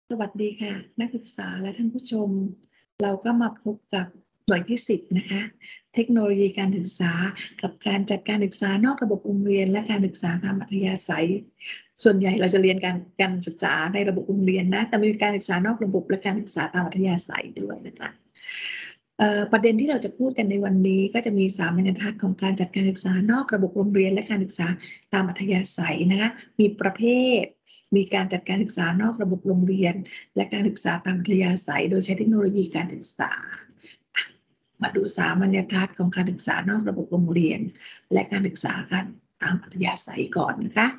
สวัสดีค่ะนักศึกษาและท่านผู้ชมเราก็มาพบกับหน่วยที่10นะคะเทคโนโลยีการศึกษากับการจัดการศึกษานอกระบบโรงเรียนและการศึกษาตามอัธยาศัยส่วนใหญ่เราจะเรียนการศึกษาในระบบโรงเรียนนะแต่มีการศึกษานอกระบบและการศึกษาตามอัธยาศัยด้วยนะคะประเด็นที่เราจะพูดกันในวันนี้ก็จะมี3บรรทัดของการจัดการศึกษานอกระบบโรงเรียนและการศึกษาตามอัธยาศัยนะคะมีประเภทมีการจัดการศึกษานอกระบบโรงเรียนและการศึกษาตามอัธยาศัยโดยใช้เทคโนโลยีการศึกษามาดู3บรรทัดของการศึกษานอกระบบโรงเรียนและการศึกษากันตามอัธยาศัยก่อนนะคะ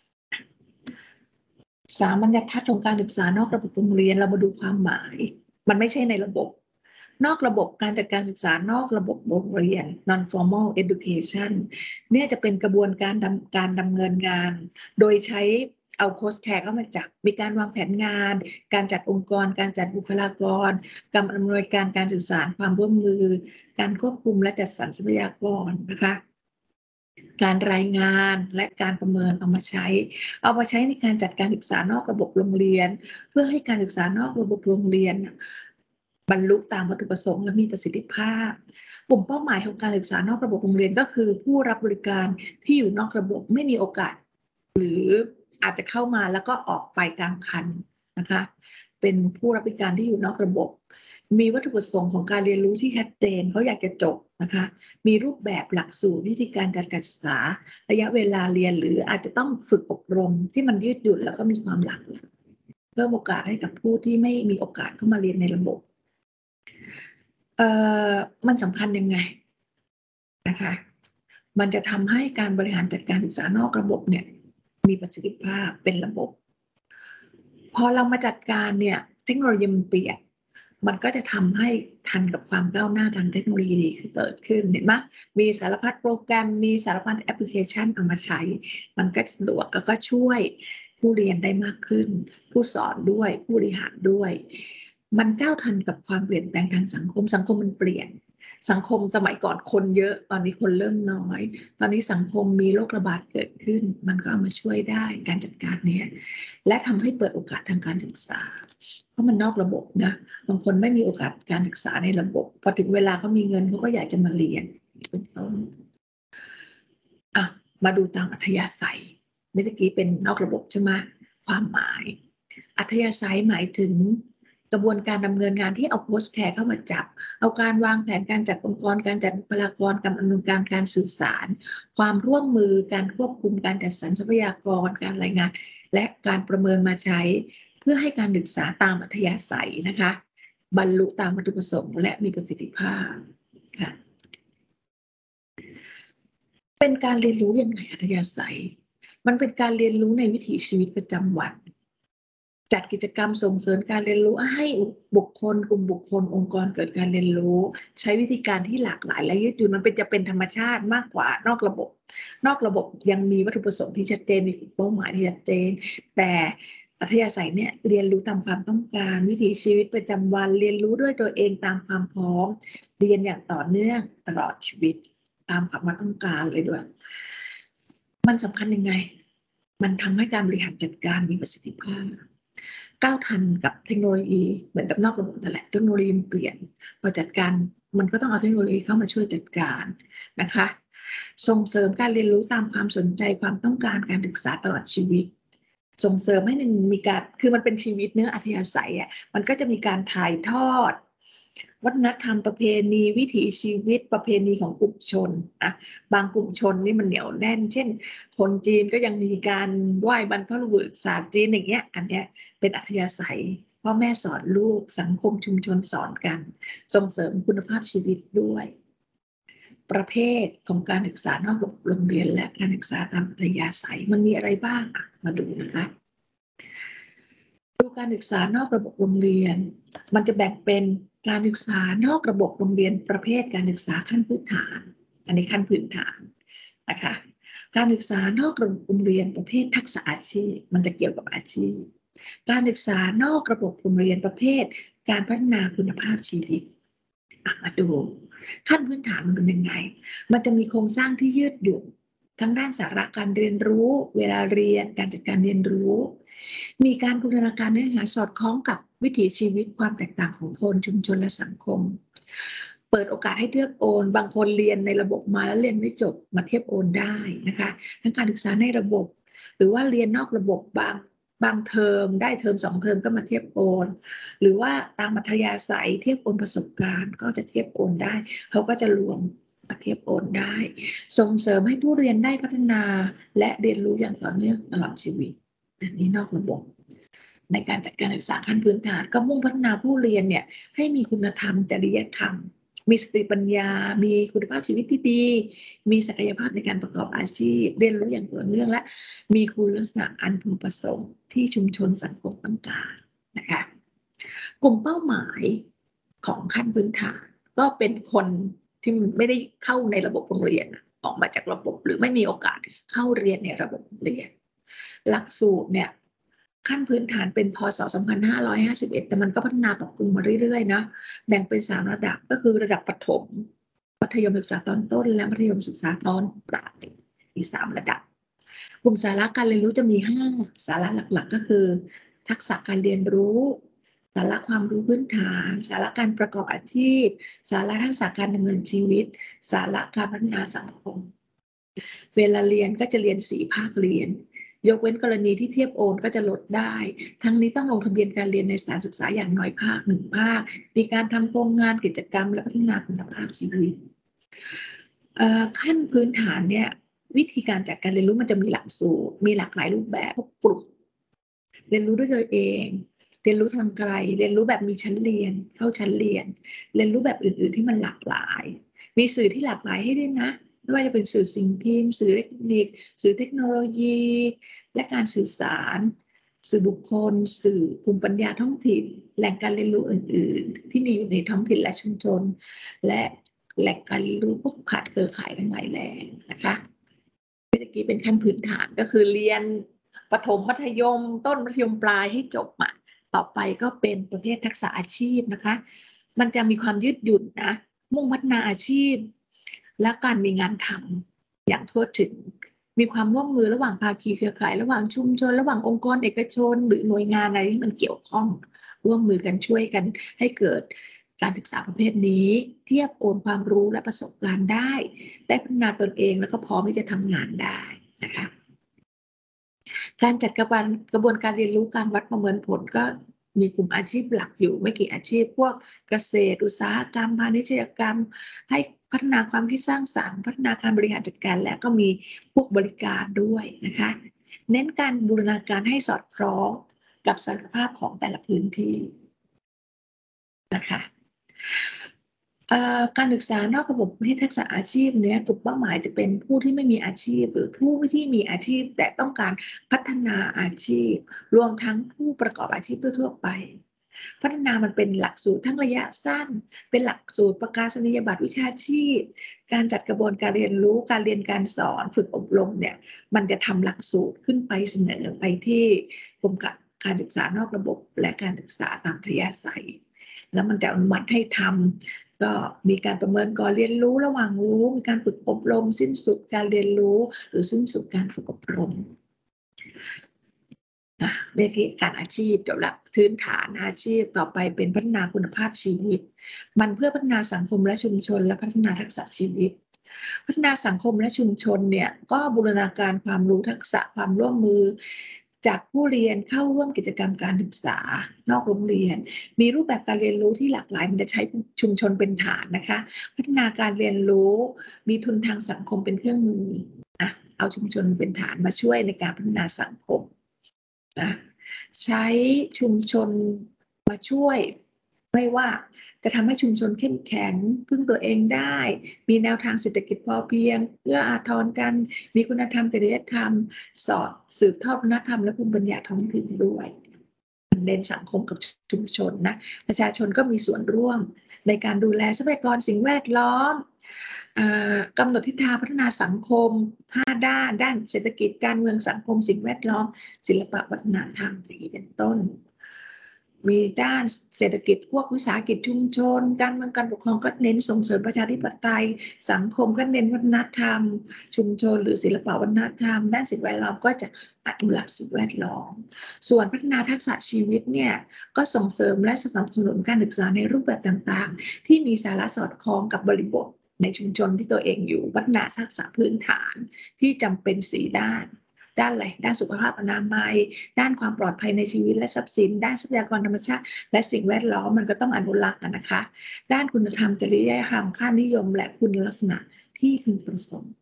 3บรรทัดของการศึกษานอกระบบโรงเรียนเรามาดูความหมายมันไม่ใช่ในระบบนอกระบบการจัดการศึกษานอกระบบโรงเรียน non formal education เนี่ยจะเป็นกระบวนการดำเนินงานโดยใช้เอาโค้ชแคร์เข้ามาจับมีการวางแผนงานการจัดองค์กรการจัดบุคลากรการอำนวยการสื่อสารความร่วมมือการควบคุมและจัดสรรทรัพยากรนะคะการรายงานและการประเมินเอามาใช้ในการจัดการศึกษานอกระบบโรงเรียนเพื่อให้การศึกษานอกระบบโรงเรียนบรรลุตามวัตถุประสงค์และมีประสิทธิภาพกลุ่มเป้าหมายของการศึกษานอกระบบโรงเรียนก็คือผู้รับบริการที่อยู่นอกระบบไม่มีโอกาสหรืออาจจะเข้ามาแล้วก็ออกไปกลางคันนะคะเป็นผู้รับบริการที่อยู่นอกระบบมีวัตถุประสงค์ของการเรียนรู้ที่ชัดเจนเขาอยากจะจบนะคะมีรูปแบบหลักสูตรวิธีการจัดการศึกษาระยะเวลาเรียนหรืออาจจะต้องฝึกอบรมที่มันยืดหยุ่นแล้วก็มีความหลากหลายเพิ่มโอกาสให้กับผู้ที่ไม่มีโอกาสเข้ามาเรียนในระบบมันสำคัญยังไงนะคะมันจะทำให้การบริหารจัดการศึกษานอกระบบเนี่ยมีประสิทธิภาพเป็นระบบพอเรามาจัดการเนี่ยเทคโนโลยีมันเปลี่ยนมันก็จะทำให้ทันกับความก้าวหน้าทางเทคโนโลยีที่เกิดขึ้นเห็นไหมมีสารพัดโปรแกรมมีสารพัดแอปพลิเคชันเอามาใช้มันก็สะดวกแล้วก็ช่วยผู้เรียนได้มากขึ้นผู้สอนด้วยผู้บริหารด้วยมันก้าวทันกับความเปลี่ยนแปลงทางสังคมมันเปลี่ยนสังคมสมัยก่อนคนเยอะตอนนี้คนเริ่มน้อยตอนนี้สังคมมีโรคระบาดเกิดขึ้นมันก็เอามาช่วยได้การจัดการเนี้ยและทำให้เปิดโอกาสทางการศึกษาเพราะมันนอกระบบนะบางคนไม่มีโอกาสการศึกษาในระบบพอถึงเวลาเขามีเงินเขาก็อยากจะมาเรียนเป็นต้นมาดูตามอัธยาศัยเมื่อกี้เป็นนอกระบบใช่ไหมความหมายอัธยาศัยหมายถึงกระบวนการดำเนินงานที่เอาโค้ชแคร์เข้ามาจับเอาการวางแผนการจัดองค์กรการจัดบุคลากรการอำนวยการสื่อสารความร่วมมือการควบคุมการจัดสรรทรัพยากรการรายงานและการประเมินมาใช้เพื่อให้การศึกษาตามอัธยาศัยนะคะบรรลุตามวัตถุประสงค์และมีประสิทธิภาพค่ะเป็นการเรียนรู้ยังไงอัธยาศัยมันเป็นการเรียนรู้ในวิถีชีวิตประจำวันจัดกิจกรรมส่งเสริมการเรียนรู้ให้บุคคลกลุ่มบุคคลองค์กรเกิดการเรียนรู้ใช้วิธีการที่หลากหลายและยืดหยุ่นมันจะเป็นธรรมชาติมากกว่านอกระบบยังมีวัตถุประสงค์ที่ชัดเจนมีเป้าหมายที่ชัดเจนแต่อัธยาศัยเนี่ยเรียนรู้ตามความต้องการวิถีชีวิตประจำวันเรียนรู้ด้วยตัวเองตามความพร้อมเรียนอย่างต่อเนื่องตลอดชีวิตตามความต้องการเลยด้วยมันสำคัญยังไงมันทำให้การบริหารจัดการมีประสิทธิภาพก้าวทันกับเทคโนโลยีเหมือนกับนอกระบบนั่นแหละเทคโนโลยีเปลี่ยนพอจัดการมันก็ต้องเอาเทคโนโลยีเข้ามาช่วยจัดการนะคะส่งเสริมการเรียนรู้ตามความสนใจความต้องการการศึกษาตลอดชีวิตส่งเสริมให้มันมีการคือมันเป็นชีวิตเนื้ออัธยาศัยอ่ะมันก็จะมีการถ่ายทอดวัฒนธรรมประเพณีวิถีชีวิตประเพณีของกลุ่มชนนะบางกลุ่มชนนี่มันเหนียวแน่นเช่นคนจีนก็ยังมีการไหว้บรรพบุรุษศาสตร์จีนอย่างเงี้ยอันเนี้ยเป็นอัธยาศัยพ่อแม่สอนลูกสังคมชุมชนสอนกันส่งเสริมคุณภาพชีวิตด้วยประเภทของการศึกษานอกโรงเรียนและการศึกษาตามอัธยาศัยมันมีอะไรบ้างมาดูนะคะดูการศึกษานอกระบบโรงเรียนมันจะแบ่งเป็นการศึกษานอกระบบโรงเรียนประเภทการศึกษาขั้นพื้นฐานอันนี้ขั้นพื้นฐานนะคะการศึกษานอกระบบโรงเรียนประเภททักษะอาชีพมันจะเกี่ยวกับอาชีพการศึกษานอกระบบโรงเรียนประเภทการพัฒนาคุณภาพชีวิตมาดูขั้นพื้นฐานมันเป็นยังไงมันจะมีโครงสร้างที่ยืดหยุ่นทั้งด้านสาระการเรียนรู้เวลาเรียนการจัดการเรียนรู้มีการบูรณาการเนื้อหาสอดคล้องกับวิถีชีวิตความแตกต่างของคนชุมชนและสังคมเปิดโอกาสให้เทียบโอนบางคนเรียนในระบบมาแล้วเรียนไม่จบมาเทียบโอนได้นะคะทั้งการศึกษาในระบบหรือว่าเรียนนอกระบบบางเทอมได้เทอม2 เทอมก็มาเทียบโอนหรือว่าตามอัธยาศัยเทียบโอนประสบการณ์ก็จะเทียบโอนได้เขาก็จะรวมมาเทียบโอนได้ส่งเสริมให้ผู้เรียนได้พัฒนาและเรียนรู้อย่างต่อเนื่องตลอดชีวิตอันนี้นอกระบบในการจัดการศึกษาขั้นพื้นฐานก็มุ่งพัฒนาผู้เรียนเนี่ยให้มีคุณธรรมจริยธรรมมีสติปัญญามีคุณภาพชีวิตที่ดีมีศักยภาพในการประกอบอาชีพเรียนรู้อย่างต่อเนื่องและมีคุณลักษณะอันพึงประสงค์ที่ชุมชนสังคมต้องการนะคะกลุ่มเป้าหมายของขั้นพื้นฐานก็เป็นคนที่ไม่ได้เข้าในระบบโรงเรียนออกมาจากระบบหรือไม่มีโอกาสเข้าเรียนในระบบโรงเรียนหลักสูตรเนี่ยขั้นพื้นฐานเป็นพ.ศ. 2551แต่มันก็พัฒนาปรับปรุงมาเรื่อยๆนะแบ่งเป็น3ระดับก็คือระดับประถมมัธยมศึกษาตอนต้นและมัธยมศึกษาตอนปลายมี3ระดับกลุ่มสาระการเรียนรู้จะมี5สาระหลักๆก็คือทักษะการเรียนรู้สาระความรู้พื้นฐานสาระการประกอบอาชีพสาระทักษะการดำเนินชีวิตสาระการพัฒนาสังคมเวลาเรียนก็จะเรียน4ภาคเรียนยกเว้นกรณีที่เทียบโอนก็จะลดได้ทั้งนี้ต้องลงทะเบียนการเรียนในสถานศึกษาอย่างน้อยภาค1ภาคมีการทำโครงงานกิจกรรมและพัฒนาคุณภาพชีวิตขั้นพื้นฐานเนี่ยวิธีการจัดการเรียนรู้มันจะมีหลักสูตรมีหลากหลายรูปแบบกลุ่มเรียนรู้ด้วยตัวเองเรียนรู้ทางไกลเรียนรู้แบบมีชั้นเรียนเข้าชั้นเรียนเรียนรู้แบบอื่นๆที่มันหลากหลายมีสื่อที่หลากหลายให้ด้วยนะไม่ว่าจะเป็นสื่อสิ่งพิมพ์สื่ออิเล็กทรอนิกส์สื่อเทคโนโลยีและการสื่อสารสื่อบุคคลสื่อภูมิปัญญาท้องถิ่นแหล่งการเรียนรู้อื่นๆที่มีอยู่ในท้องถิ่นและชุมชนและแหล่งการเรียนรู้พวกขาดเครือข่ายทั้งหลายแหล่นะคะเมื่อกี้เป็นขั้นพื้นฐานก็คือเรียนประถมมัธยมต้นมัธยมปลายให้จบอ่ะต่อไปก็เป็นประเภททักษะอาชีพนะคะมันจะมีความยืดหยุ่นนะมุ่งพัฒนาอาชีพและการมีงานทำอย่างทั่วถึงมีความร่วมมือระหว่างภาคีเครือข่ายระหว่างชุมชนระหว่างองค์กรเอกชนหรือหน่วยงานอะไรที่มันเกี่ยวข้องร่วมมือกันช่วยกันให้เกิดการศึกษาประเภทนี้เทียบโอนความรู้และประสบการณ์ได้พัฒนาตนเองแล้วก็พร้อมที่จะทำงานได้นะคะการจัดกระบวนการเรียนรู้การวัดประเมินผลก็มีกลุ่มอาชีพหลักอยู่ไม่กี่อาชีพพวกเกษตรอุตสาหกรรมพาณิชยกรรมให้พัฒนาความคิดสร้างสรรค์พัฒนาการบริหารจัดการและก็มีพวกบริการด้วยนะคะเน้นการบูรณาการให้สอดคล้องกับศักยภาพของแต่ละพื้นที่นะคะการศึกษานอกระบบให้ทักษะอาชีพเนี้ยกลุ่มเป้าหมายจะเป็นผู้ที่ไม่มีอาชีพหรือผู้ที่มีอาชีพแต่ต้องการพัฒนาอาชีพรวมทั้งผู้ประกอบอาชีพทั่วๆไปพัฒนามันเป็นหลักสูตรทั้งระยะสั้นเป็นหลักสูตรประกาศนียบัตรวิชาชีพการจัดกระบวนการเรียนรู้การเรียนการสอนฝึกอบรมเนี่ยมันจะทำหลักสูตรขึ้นไปเสนอไปที่กรมการศึกษานอกระบบและการศึกษาตามอัธยาศัยแล้วมันจะอนุมัติให้ทำก็มีการประเมินก่อนเรียนรู้ระหว่างรู้มีการฝึกอบรมสิ้นสุดการเรียนรู้หรือสิ้นสุดการฝึกอบรมเมื่อกี้การอาชีพจบแล้วพื้นฐานอาชีพต่อไปเป็นพัฒนาคุณภาพชีวิตมันเพื่อพัฒนาสังคมและชุมชนและพัฒนาทักษะชีวิตพัฒนาสังคมและชุมชนเนี่ยก็บูรณาการความรู้ทักษะความร่วมมือจากผู้เรียนเข้าร่วมกิจกรรมการศึกษานอกโรงเรียนมีรูปแบบการเรียนรู้ที่หลากหลายมันจะใช้ชุมชนเป็นฐานนะคะพัฒนาการเรียนรู้มีทุนทางสังคมเป็นเครื่องมือนะเอาชุมชนเป็นฐานมาช่วยในการพัฒนาสังคมนะใช้ชุมชนมาช่วยไม่ว่าจะทำให้ชุมชนเข้มแข็งพึ่งตัวเองได้มีแนวทางเศรษฐกิจพอเพียงเอื้ออาทรกันมีคุณธรรมจริยธรรมสอนสืบทอดวัฒนธรรมและภูมิปัญญาท้องถิ่นด้วยเน้นสังคมกับชุมชนนะประชาชนก็มีส่วนร่วมในการดูแลทรัพยากรสิ่งแวดล้อมกำหนดทิศทางพัฒนาสังคม5ด้านเศรษฐกิจการเมืองสังคมสิ่งแวดล้อมศิลปะวัฒนธรรมอย่างนี้เป็นต้นมีด้านเศรษฐกิจพวกวิสาหกิจชุมชนการเมืองการปกครองก็เน้นส่งเสริมประชาธิปไตยสังคมก็เน้นวัฒนธรรมชุมชนหรือศิลปวัฒนธรรมด้านสิ่งแวดล้อมก็จะอนุรักษ์สิ่งแวดล้อมส่วนพัฒนาทักษะชีวิตเนี่ยก็ส่งเสริมและสนับสนุนการศึกษาในรูปแบบต่างๆที่มีสาระสอดคล้องกับบริบทในชุมชนที่ตัวเองอยู่พัฒนาทักษะพื้นฐานที่จำเป็น4ด้านอะไรด้านสุขภาพอนามัยด้านความปลอดภัยในชีวิตและทรัพย์สินด้านทรัพยากรธรรมชาติและสิ่งแวดล้อมมันก็ต้องอนุรักษ์นะคะด้านคุณธรรมจริยธรรมค่านิยมและคุณลักษณะที่พึงประสงค์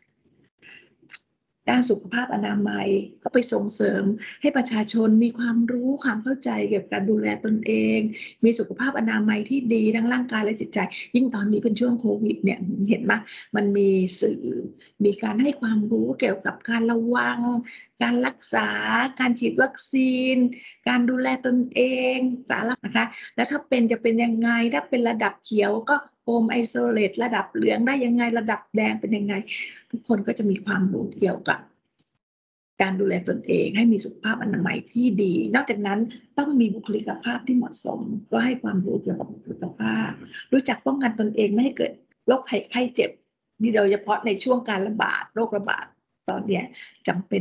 ด้านสุขภาพอนามัยก็ไปส่งเสริมให้ประชาชนมีความรู้ความเข้าใจเกี่ยวกับการดูแลตนเองมีสุขภาพอนามัยที่ดีทั้งร่างกายและจิตใจยิ่งตอนนี้เป็นช่วงโควิดเนี่ยเห็นไหมมันมีสื่อมีการให้ความรู้เกี่ยวกับการระวังการรักษาการฉีดวัคซีนการดูแลตนเองสารพัดนะคะแล้วถ้าเป็นจะเป็นยังไงถ้าเป็นระดับเขียวก็ Home Isolate ระดับเหลืองได้ยังไงระดับแดงเป็นยังไงทุกคนก็จะมีความรู้เกี่ยวกับการดูแลตนเองให้มีสุขภาพอนามัยที่ดีนอกจากนั้นต้องมีบุคลิกภาพที่เหมาะสมก็ให้ความรู้เกี่ยวกับบุคลิกภาพรู้จักป้องกันตนเองไม่ให้เกิดโรคภัยไข้เจ็บโดยเฉพาะในช่วงการระบาดโรคระบาดตอนนี้จำเป็น